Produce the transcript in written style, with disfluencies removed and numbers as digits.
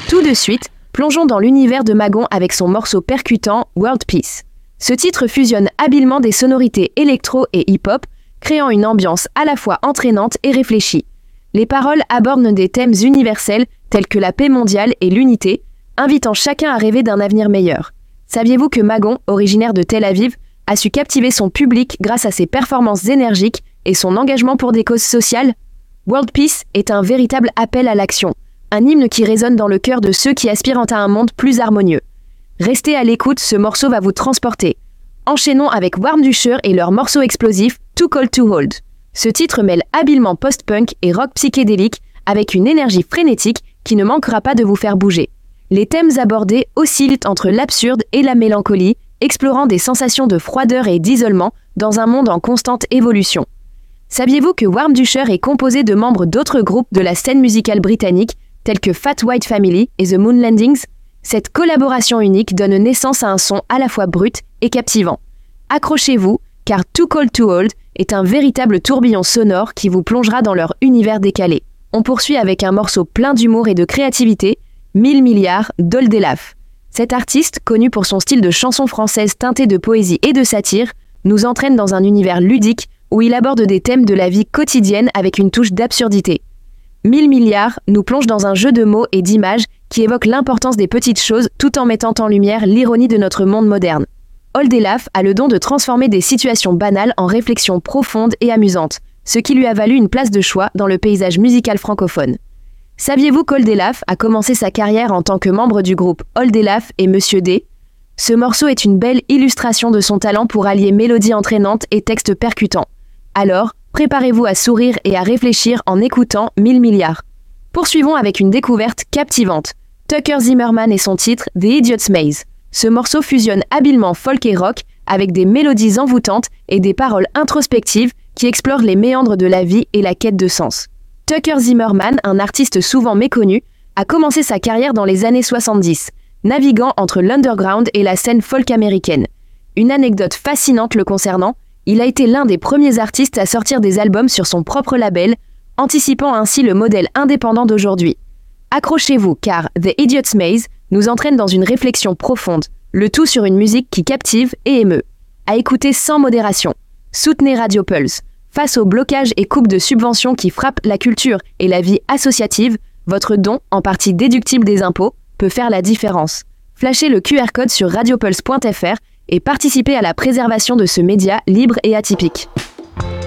Tout de suite, plongeons dans l'univers de Magon avec son morceau percutant World Peace. Ce titre fusionne habilement des sonorités électro et hip-hop, créant une ambiance à la fois entraînante et réfléchie. Les paroles abordent des thèmes universels tels que la paix mondiale et l'unité, invitant chacun à rêver d'un avenir meilleur. Saviez-vous que Magon, originaire de Tel Aviv, a su captiver son public grâce à ses performances énergiques et son engagement pour des causes sociales? World Peace est un véritable appel à l'action, un hymne qui résonne dans le cœur de ceux qui aspirent à un monde plus harmonieux. Restez à l'écoute, ce morceau va vous transporter. Enchaînons avec Warm Dusher et leur morceau explosif Too Cold to Hold. Ce titre mêle habilement post-punk et rock psychédélique avec une énergie frénétique qui ne manquera pas de vous faire bouger. Les thèmes abordés oscillent entre l'absurde et la mélancolie, explorant des sensations de froideur et d'isolement dans un monde en constante évolution. Saviez-vous que Warm Dusher est composé de membres d'autres groupes de la scène musicale britannique, tels que Fat White Family et The Moon Landings? Cette collaboration unique donne naissance à un son à la fois brut et captivant. Accrochez-vous, car Too Cold to Hold est un véritable tourbillon sonore qui vous plongera dans leur univers décalé. On poursuit avec un morceau plein d'humour et de créativité, 1000 milliards d'Oldelaf. Cet artiste, connu pour son style de chanson française teintée de poésie et de satire, nous entraîne dans un univers ludique où il aborde des thèmes de la vie quotidienne avec une touche d'absurdité. 1000 milliards nous plonge dans un jeu de mots et d'images qui évoque l'importance des petites choses tout en mettant en lumière l'ironie de notre monde moderne. Oldelaf a le don de transformer des situations banales en réflexions profondes et amusantes, ce qui lui a valu une place de choix dans le paysage musical francophone. Saviez-vous qu'Oldelaf a commencé sa carrière en tant que membre du groupe Oldelaf et Monsieur D? Ce morceau est une belle illustration de son talent pour allier mélodie entraînante et texte percutant. Alors, préparez-vous à sourire et à réfléchir en écoutant 1000 milliards. Poursuivons avec une découverte captivante. Tucker Zimmerman et son titre The Idiot's Maze. Ce morceau fusionne habilement folk et rock avec des mélodies envoûtantes et des paroles introspectives qui explorent les méandres de la vie et la quête de sens. Tucker Zimmerman, un artiste souvent méconnu, a commencé sa carrière dans les années 70, naviguant entre l'underground et la scène folk américaine. Une anecdote fascinante le concernant, il a été l'un des premiers artistes à sortir des albums sur son propre label, anticipant ainsi le modèle indépendant d'aujourd'hui. Accrochez-vous car The Idiot's Maze nous entraîne dans une réflexion profonde, le tout sur une musique qui captive et émeut. À écouter sans modération. Soutenez Radio Pulse. Face aux blocages et coupes de subventions qui frappent la culture et la vie associative, votre don, en partie déductible des impôts, peut faire la différence. Flashez le QR code sur radiopulse.fr et participez à la préservation de ce média libre et atypique.